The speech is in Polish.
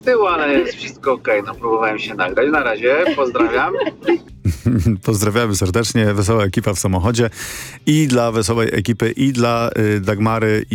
tyłu, ale jest wszystko okej. No próbowałem się nagrać. Na razie, pozdrawiam. Pozdrawiamy serdecznie. Wesoła ekipa w samochodzie. I dla wesołej ekipy, i dla Dagmary,